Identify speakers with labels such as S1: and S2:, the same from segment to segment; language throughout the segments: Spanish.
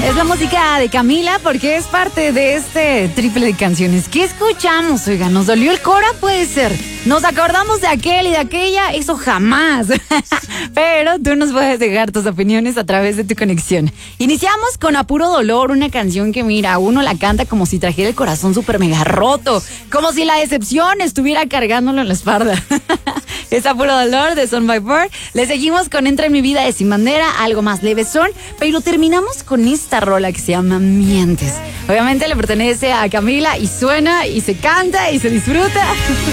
S1: Es la música de Camila porque es parte de este triple de canciones. ¿Qué escuchamos? Oiga, ¿nos dolió el cora? Puede ser. ¿Nos acordamos de aquel y de aquella? Eso jamás. Pero tú nos puedes dejar tus opiniones a través de tu conexión. Iniciamos con A Puro Dolor, una canción que mira, uno la canta como si trajera el corazón súper mega roto, como si la decepción estuviera cargándolo en la espalda. Es A Puro Dolor de Son by Four. Le seguimos con Entra en mi vida de Sin Bandera, algo más levesón, pero terminamos con esta rola que se llama Mientes. Obviamente le pertenece a Camila y suena y se canta y se disfruta.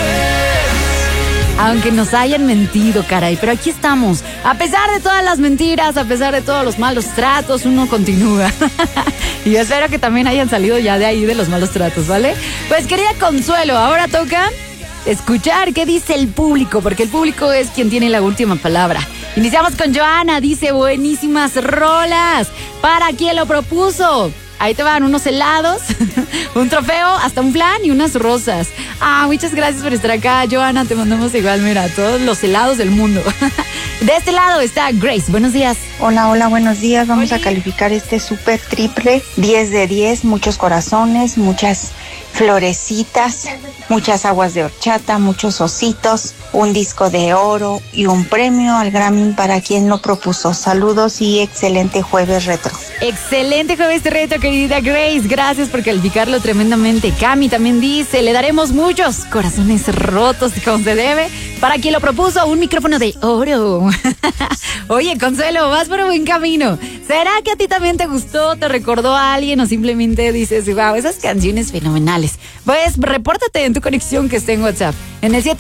S1: Aunque nos hayan mentido, caray, pero aquí estamos. A pesar de todas las mentiras, a pesar de todos los malos tratos, uno continúa. Y yo espero que también hayan salido ya de ahí de los malos tratos, ¿vale? Pues querida Consuelo, ahora toca escuchar qué dice el público, porque el público es quien tiene la última palabra. Iniciamos con Joana, dice buenísimas rolas. ¿Para quién lo propuso? Ahí te van unos helados, un trofeo, hasta un flan y unas rosas. Muchas gracias por estar acá, Joana. Te mandamos igual, mira, todos los helados del mundo. De este lado está Grace. Buenos días.
S2: Hola, buenos días. Vamos a calificar este súper triple 10 de 10, muchos corazones, muchas florecitas, muchas aguas de horchata, muchos ositos, un disco de oro y un premio al Grammy para quien lo propuso. Saludos y excelente jueves retro.
S1: Excelente jueves retro, querida Grace. Gracias por calificarlo tremendamente. Cami también dice, le daremos muchos corazones rotos como se debe. Para quien lo propuso, un micrófono de oro. Oye, Consuelo, vas por un buen camino. ¿Será que a ti también te gustó, te recordó a alguien o simplemente dices, wow, esas canciones fenomenales? Pues repórtate en tu conexión que esté en WhatsApp. En el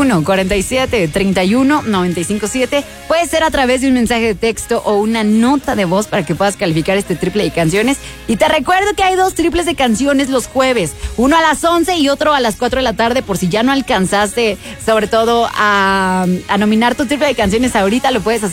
S1: 771-47-31-957. Puede ser a través de un mensaje de texto o una nota de voz para que puedas calificar este triple de canciones. Y te recuerdo que hay 2 triples de canciones los jueves. Uno a las 11 y otro a las 4 de la tarde por si ya no alcanzaste, sobre todo, a nominar tu triple de canciones ahorita, lo puedes hacer